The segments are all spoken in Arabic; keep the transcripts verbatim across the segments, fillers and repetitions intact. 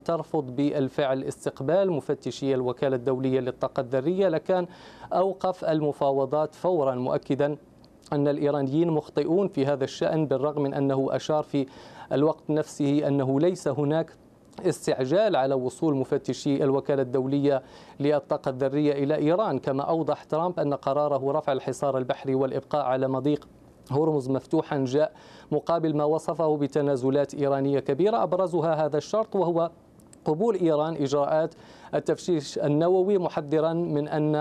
ترفض بالفعل استقبال مفتشي الوكالة الدولية للطاقة الذرية لكان أوقف المفاوضات فورا، مؤكدا أن الإيرانيين مخطئون في هذا الشأن، بالرغم من أنه أشار في الوقت نفسه أنه ليس هناك استعجال على وصول مفتشي الوكالة الدولية للطاقة الذرية إلى إيران. كما أوضح ترامب أن قراره رفع الحصار البحري والإبقاء على مضيق هرمز مفتوحا جاء مقابل ما وصفه بتنازلات إيرانية كبيرة، أبرزها هذا الشرط وهو قبول إيران إجراءات التفشيش النووي، محذرا من أن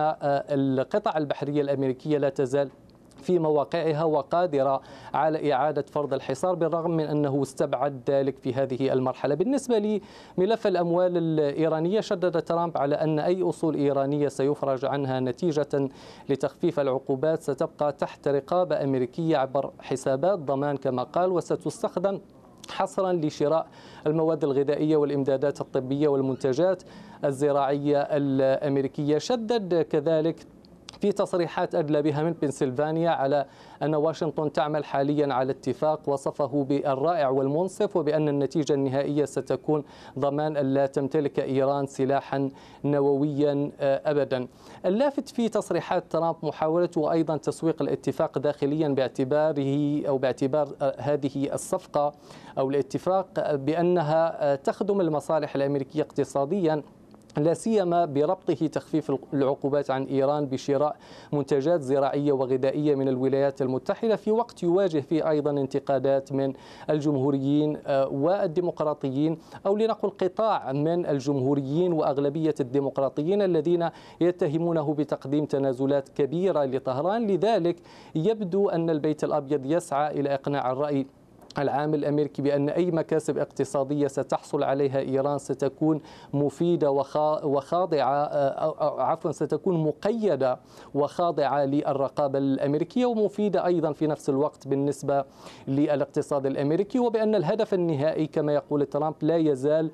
القطع البحرية الأمريكية لا تزال في مواقعها وقادرة على إعادة فرض الحصار، بالرغم من أنه استبعد ذلك في هذه المرحلة. بالنسبة لملف الأموال الإيرانية، شدد ترامب على أن أي أصول إيرانية سيفرج عنها نتيجة لتخفيف العقوبات ستبقى تحت رقابة أمريكية عبر حسابات ضمان كما قال، وستستخدم حصرا لشراء المواد الغذائية والإمدادات الطبية والمنتجات الزراعية الأمريكية. شدد كذلك في تصريحات أدلى بها من بنسلفانيا على أن واشنطن تعمل حاليا على اتفاق وصفه بالرائع والمنصف، وبأن النتيجة النهائية ستكون ضمان أن لا تمتلك إيران سلاحا نوويا أبدا. اللافت في تصريحات ترامب محاولته أيضا تسويق الاتفاق داخليا باعتباره أو باعتبار هذه الصفقة أو الاتفاق بأنها تخدم المصالح الأمريكية اقتصاديا، لا سيما بربطه تخفيف العقوبات عن إيران بشراء منتجات زراعية وغذائية من الولايات المتحدة، في وقت يواجه فيه أيضا انتقادات من الجمهوريين والديمقراطيين، أو لنقل قطاع من الجمهوريين وأغلبية الديمقراطيين الذين يتهمونه بتقديم تنازلات كبيرة لطهران. لذلك يبدو أن البيت الأبيض يسعى إلى إقناع الرأي العام الأمريكي بأن أي مكاسب اقتصادية ستحصل عليها إيران ستكون مفيدة وخاضعة أو عفوا ستكون مقيدة وخاضعة للرقابة الأمريكية، ومفيدة أيضا في نفس الوقت بالنسبة للاقتصاد الأمريكي، وبأن الهدف النهائي كما يقول ترامب لا يزال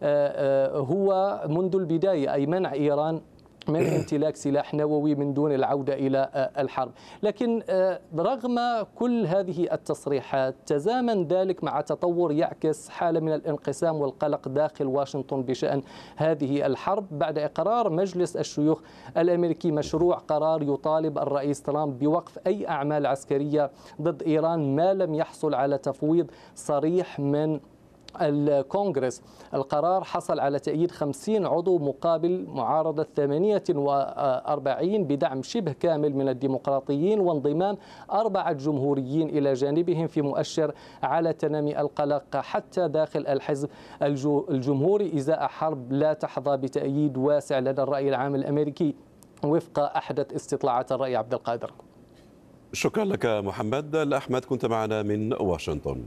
هو منذ البداية، أي منع إيران من امتلاك سلاح نووي من دون العودة إلى الحرب. لكن رغم كل هذه التصريحات تزامن ذلك مع تطور يعكس حالة من الانقسام والقلق داخل واشنطن بشأن هذه الحرب، بعد إقرار مجلس الشيوخ الأمريكي مشروع قرار يطالب الرئيس ترامب بوقف أي أعمال عسكرية ضد إيران ما لم يحصل على تفويض صريح من الكونغرس. القرار حصل على تأييد خمسين عضو مقابل معارضة ثمانية وأربعين بدعم شبه كامل من الديمقراطيين وانضمام أربعة جمهوريين إلى جانبهم، في مؤشر على تنامي القلق حتى داخل الحزب الجمهوري إزاء حرب لا تحظى بتأييد واسع لدى الرأي العام الأمريكي وفق أحدث استطلاعات الرأي. عبد القادر. شكرا لك محمد الأحمد، كنت معنا من واشنطن.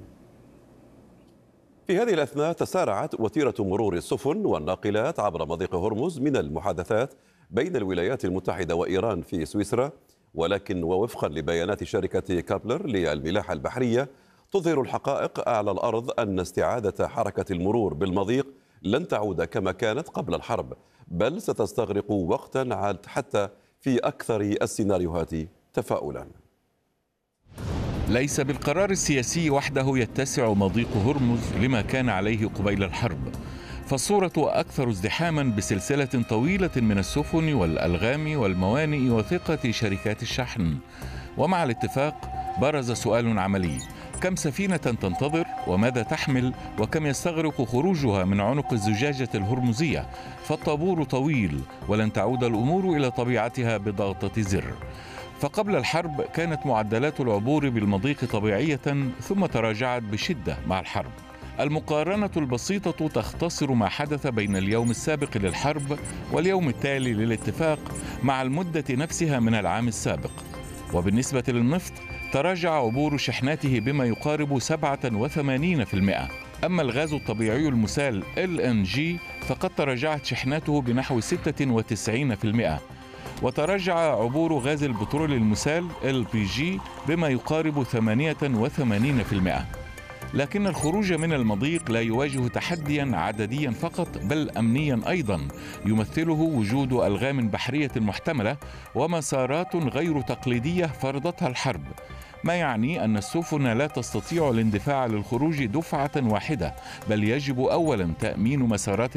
في هذه الأثناء تسارعت وتيرة مرور السفن والناقلات عبر مضيق هرمز من المحادثات بين الولايات المتحدة وإيران في سويسرا، ولكن ووفقا لبيانات شركة كابلر للملاحة البحرية تظهر الحقائق على الأرض أن استعادة حركة المرور بالمضيق لن تعود كما كانت قبل الحرب، بل ستستغرق وقتا حتى في أكثر السيناريوهات تفاؤلا. ليس بالقرار السياسي وحده يتسع مضيق هرمز لما كان عليه قبيل الحرب، فالصورة أكثر ازدحاما بسلسلة طويلة من السفن والألغام والموانئ وثقة شركات الشحن. ومع الاتفاق برز سؤال عملي: كم سفينة تنتظر وماذا تحمل وكم يستغرق خروجها من عنق الزجاجة الهرمزية؟ فالطابور طويل ولن تعود الأمور إلى طبيعتها بضغطة زر. فقبل الحرب كانت معدلات العبور بالمضيق طبيعية ثم تراجعت بشدة مع الحرب. المقارنة البسيطة تختصر ما حدث بين اليوم السابق للحرب واليوم التالي للاتفاق مع المدة نفسها من العام السابق. وبالنسبة للنفط تراجع عبور شحناته بما يقارب سبعة وثمانين بالمئة. أما الغاز الطبيعي المسال إل إن جي فقد تراجعت شحناته بنحو ستة وتسعين بالمئة، وتراجع عبور غاز البترول المسال إل بي جي بما يقارب ثمانية وثمانين بالمئة. لكن الخروج من المضيق لا يواجه تحديا عدديا فقط بل أمنيا أيضا، يمثله وجود ألغام بحرية محتملة ومسارات غير تقليدية فرضتها الحرب، ما يعني أن السفن لا تستطيع الاندفاع للخروج دفعة واحدة، بل يجب أولا تأمين مسارات